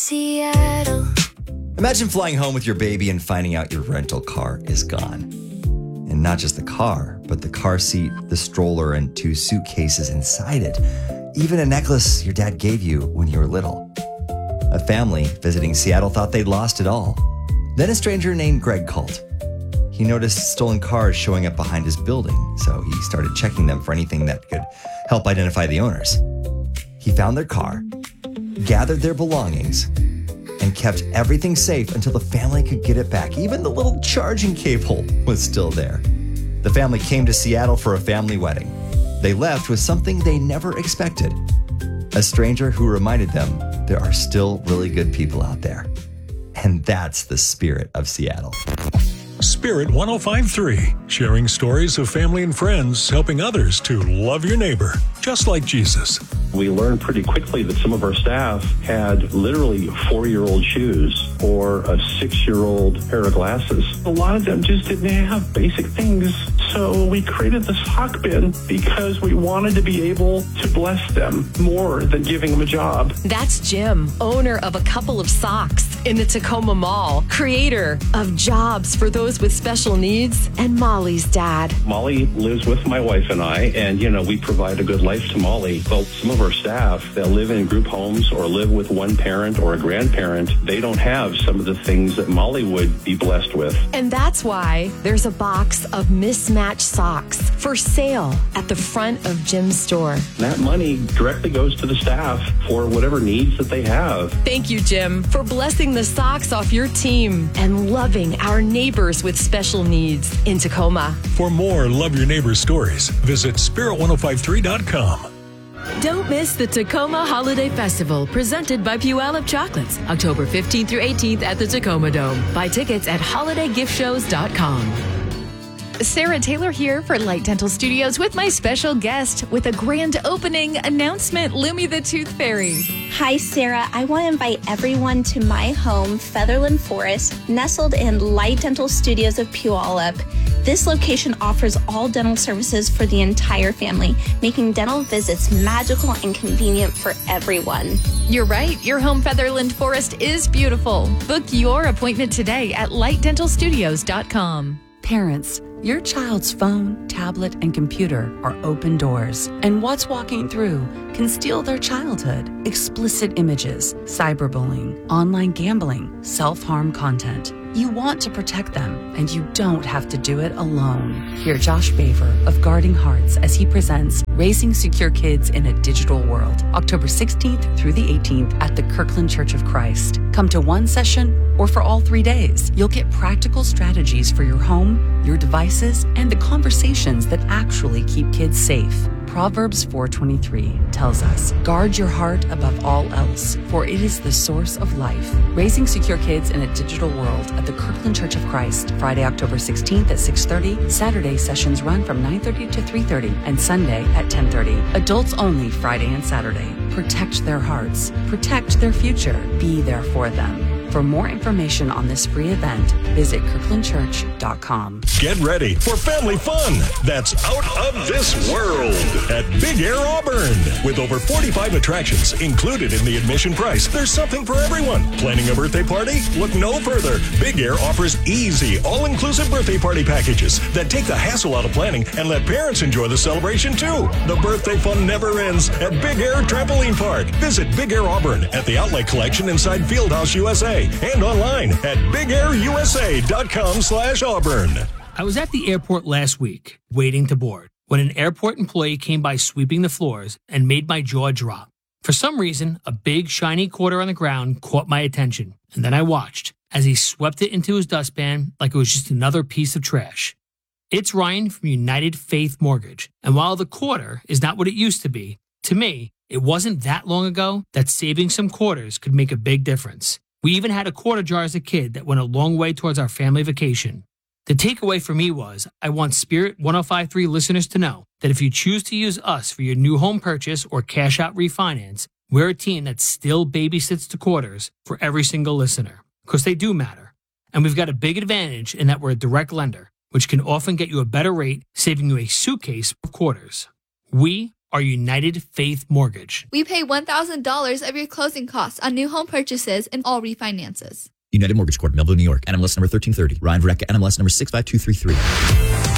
Seattle. Imagine flying home with your baby and finding out your rental car is gone. And not just the car, but the car seat, the stroller, and 2 suitcases inside it. Even a necklace your dad gave you when you were little. A family visiting Seattle thought they'd lost it all. Then a stranger named Greg called. He noticed stolen cars showing up behind his building, so he started checking them for anything that could help identify the owners. He found their car, gathered their belongings, and kept everything safe until the family could get it back. Even the little charging cable was still there. The family came to Seattle for a family wedding. They left with something they never expected. A stranger who reminded them there are still really good people out there. And that's the spirit of Seattle. Spirit 105.3, sharing stories of family and friends, helping others to love your neighbor, just like Jesus. We learned pretty quickly that some of our staff had literally 4-year-old shoes or a 6-year-old pair of glasses. A lot of them just didn't have basic things. So we created the sock bin because we wanted to be able to bless them more than giving them a job. That's Jim, owner of a couple of socks in the Tacoma Mall, creator of Jobs for Those with Special Needs, and Molly's dad. Molly lives with my wife and I, and, we provide a good life to Molly. Well, some of our staff that live in group homes or live with one parent or a grandparent, they don't have some of the things that Molly would be blessed with. And that's why there's a box of mismatched socks for sale at the front of Jim's store. That money directly goes to the staff for whatever needs that they have. Thank you, Jim, for blessing the socks off your team and loving our neighbors with special needs in Tacoma. For more Love Your Neighbor stories, visit spirit1053.com. Don't miss the Tacoma Holiday Festival presented by Puyallup Chocolates, October 15th through 18th at the Tacoma Dome. Buy tickets at holidaygiftShows.com. Sarah Taylor here for Light Dental Studios with my special guest with a grand opening announcement, Lumi the Tooth Fairy. Hi, Sarah. I want to invite everyone to my home, Featherland Forest, nestled in Light Dental Studios of Puyallup. This location offers all dental services for the entire family, making dental visits magical and convenient for everyone. You're right. Your home, Featherland Forest, is beautiful. Book your appointment today at lightdentalstudios.com. Parents, your child's phone, tablet, and computer are open doors, and what's walking through can steal their childhood. Explicit images, cyberbullying, online gambling, self-harm content. You want to protect them, and you don't have to do it alone. Hear Josh Baver of Guarding Hearts as he presents Raising Secure Kids in a Digital World, October 16th through the 18th at the Kirkland Church of Christ. Come to one session or for all 3 days. You'll get practical strategies for your home, your devices, and the conversations that actually keep kids safe. Proverbs 4:23 tells us, guard your heart above all else, for it is the source of life. Raising Secure Kids in a Digital World at the Kirkland Church of Christ, Friday, October 16th at 6:30. Saturday sessions run from 9:30 to 3:30 and Sunday at 10:30. Adults only Friday and Saturday. Protect their hearts. Protect their future. Be there for them. For more information on this free event, visit kirklandchurch.com. Get ready for family fun that's out of this world at Big Air Auburn. With over 45 attractions included in the admission price, there's something for everyone. Planning a birthday party? Look no further. Big Air offers easy, all-inclusive birthday party packages that take the hassle out of planning and let parents enjoy the celebration too. The birthday fun never ends at Big Air Trampoline Park. Visit Big Air Auburn at the Outlet Collection inside Fieldhouse USA. And online at bigairusa.com/Auburn. I was at the airport last week, waiting to board, when an airport employee came by sweeping the floors and made my jaw drop. For some reason, a big, shiny quarter on the ground caught my attention, and then I watched as he swept it into his dustpan like it was just another piece of trash. It's Ryan from United Faith Mortgage, and while the quarter is not what it used to be, to me, it wasn't that long ago that saving some quarters could make a big difference. We even had a quarter jar as a kid that went a long way towards our family vacation. The takeaway for me was, I want Spirit 105.3 listeners to know that if you choose to use us for your new home purchase or cash out refinance, we're a team that still babysits the quarters for every single listener, because they do matter. And we've got a big advantage in that we're a direct lender, which can often get you a better rate, saving you a suitcase of quarters. We our United Faith Mortgage. We pay $1,000 of your closing costs on new home purchases and all refinances. United Mortgage Corp, Melville, New York. NMLS number 1330. Ryan Verrecka, NMLS number 65233.